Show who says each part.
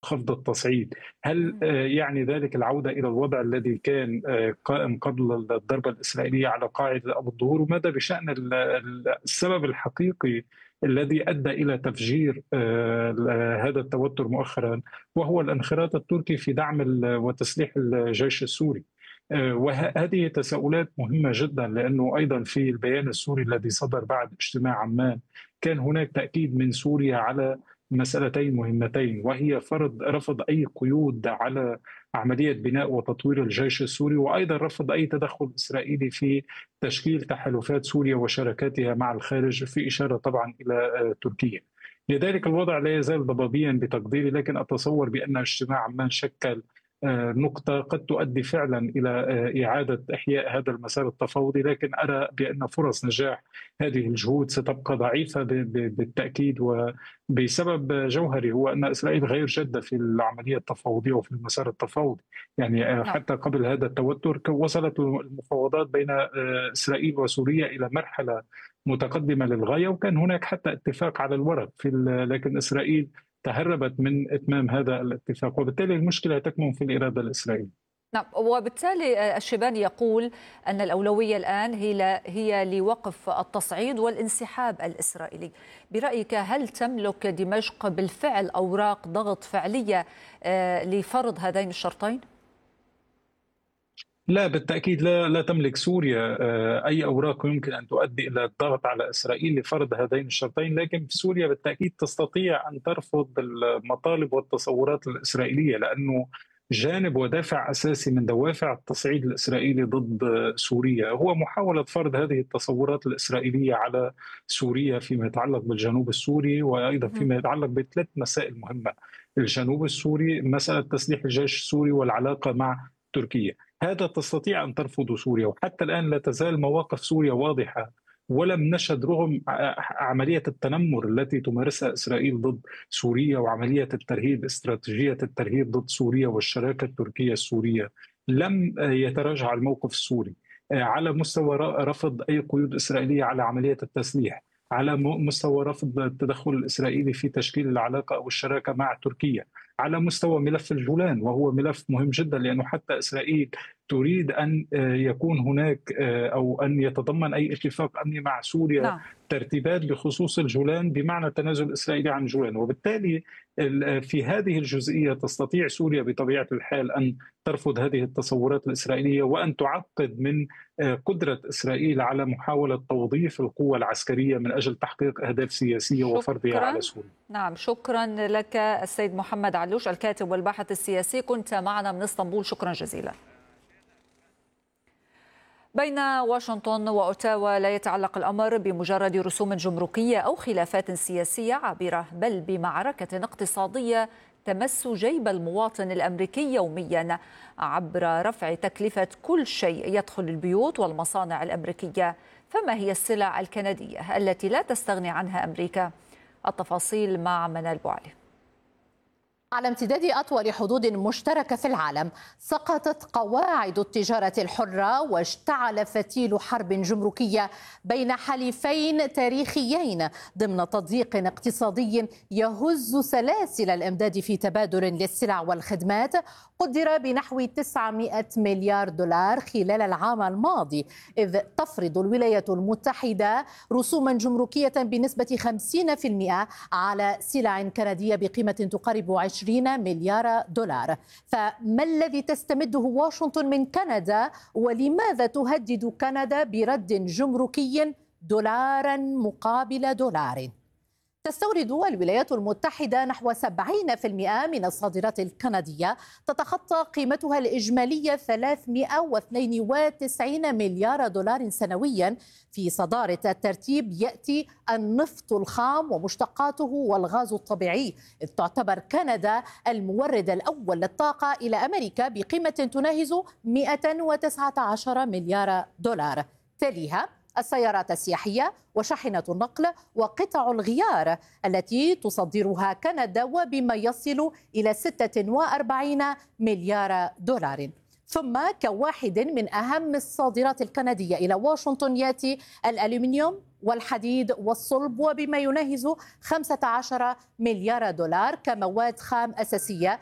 Speaker 1: خفض التصعيد. هل يعني ذلك العودة إلى الوضع الذي كان قائم قبل الضربة الإسرائيلية على قاعدة أبو الظهور؟ وماذا بشأن السبب الحقيقي الذي أدى إلى تفجير هذا التوتر مؤخرا، وهو الانخراط التركي في دعم وتسليح الجيش السوري؟ وهذه تساؤلات مهمة جدا، لأنه أيضا في البيان السوري الذي صدر بعد اجتماع عمان كان هناك تأكيد من سوريا على مسألتين مهمتين، وهي رفض أي قيود على عملية بناء وتطوير الجيش السوري، وأيضا رفض أي تدخل إسرائيلي في تشكيل تحالفات سوريا وشراكاتها مع الخارج، في إشارة طبعا إلى تركيا. لذلك الوضع لا يزال ضبابيا بتقديري، لكن أتصور بأن اجتماع عمان شكل نقطة قد تؤدي فعلا إلى إعادة إحياء هذا المسار التفاوضي، لكن أرى بأن فرص نجاح هذه الجهود ستبقى ضعيفة بالتأكيد، وبسبب جوهري هو أن إسرائيل غير جادة في العملية التفاوضية وفي المسار التفاوضي. يعني
Speaker 2: نعم.
Speaker 1: حتى قبل هذا التوتر وصلت المفاوضات بين إسرائيل وسوريا إلى مرحلة متقدمة للغاية، وكان هناك حتى اتفاق على الورق لكن إسرائيل تهربت من إتمام هذا الاتفاق، وبالتالي المشكلة تكمن في الإرادة الإسرائيلية.
Speaker 2: نعم، وبالتالي الشيباني يقول أن الأولوية الآن هي لوقف التصعيد والانسحاب الإسرائيلي. برأيك هل تملك دمشق بالفعل أوراق ضغط فعلية لفرض هذين الشرطين؟
Speaker 1: لا، بالتأكيد لا تملك سوريا أي أوراق يمكن أن تؤدي إلى الضغط على إسرائيل لفرض هذين الشرطين، لكن سوريا بالتأكيد تستطيع أن ترفض المطالب والتصورات الإسرائيلية، لأنه جانب ودافع أساسي من دوافع التصعيد الإسرائيلي ضد سوريا هو محاولة فرض هذه التصورات الإسرائيلية على سوريا فيما يتعلق بالجنوب السوري، وأيضا فيما يتعلق بثلاث مسائل مهمة: الجنوب السوري، مسألة تسليح الجيش السوري، والعلاقة مع تركيا. هذا تستطيع أن ترفض سوريا، وحتى الآن لا تزال مواقف سوريا واضحة، ولم نشهد رغم عملية التنمر التي تمارسها إسرائيل ضد سوريا وعملية الترهيب، استراتيجية الترهيب ضد سوريا والشراكة التركية السورية، لم يتراجع الموقف السوري على مستوى رفض أي قيود إسرائيلية على عملية التسليح، على مستوى رفض التدخل الإسرائيلي في تشكيل العلاقة أو الشراكة مع تركيا، على مستوى ملف الجولان، وهو ملف مهم جدا، لأنه حتى إسرائيل تريد أن يكون هناك أو أن يتضمن أي اتفاق أمني مع سوريا
Speaker 2: نعم.
Speaker 1: ترتيبات بخصوص الجولان بمعنى التنازل الإسرائيلي عن الجولان. وبالتالي في هذه الجزئية تستطيع سوريا بطبيعة الحال أن ترفض هذه التصورات الإسرائيلية، وأن تعقد من قدرة إسرائيل على محاولة توظيف القوة العسكرية من أجل تحقيق أهداف سياسية وفرضها على سوريا.
Speaker 2: نعم، شكرا لك السيد محمد علوش، الكاتب والباحث السياسي، كنت معنا من اسطنبول، شكرا جزيلا. بين واشنطن وأوتاوا لا يتعلق الأمر بمجرد رسوم جمركية أو خلافات سياسية عابرة، بل بمعركة اقتصادية تمس جيب المواطن الأمريكي يوميا عبر رفع تكلفة كل شيء يدخل البيوت والمصانع الأمريكية. فما هي السلع الكندية التي لا تستغني عنها أمريكا؟ التفاصيل مع منال بوعلي.
Speaker 3: على امتداد أطول حدود مشتركة في العالم سقطت قواعد التجارة الحرة، واشتعل فتيل حرب جمركية بين حليفين تاريخيين ضمن تضييق اقتصادي يهز سلاسل الإمداد في تبادل للسلع والخدمات قدر بنحو 900 مليار دولار خلال العام الماضي، إذ تفرض الولايات المتحدة رسوما جمركية بنسبة 50% على سلع كندية بقيمة تقارب 20 مليار دولار. فما الذي تستمده واشنطن من كندا، ولماذا تهدد كندا برد جمركي دولارا مقابل دولار؟ تستورد الولايات المتحدة نحو 70% من الصادرات الكندية، تتخطى قيمتها الإجمالية 392 مليار دولار سنويا. في صدارة الترتيب يأتي النفط الخام ومشتقاته والغاز الطبيعي، إذ تعتبر كندا المورد الأول للطاقة إلى أمريكا بقيمة تناهز 119 مليار دولار. تليها السيارات السياحية وشاحنة النقل وقطع الغيار التي تصدرها كندا، وبما يصل إلى 46 مليار دولار. ثم كواحد من أهم الصادرات الكندية إلى واشنطن يأتي الألومنيوم والحديد والصلب، وبما يناهز 15 مليار دولار كمواد خام أساسية،